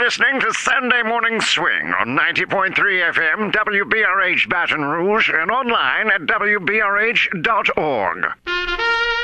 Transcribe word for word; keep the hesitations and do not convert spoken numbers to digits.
listening to Sunday Morning Swing on ninety point three F M, W B R H Baton Rouge, and online at W B R H dot org.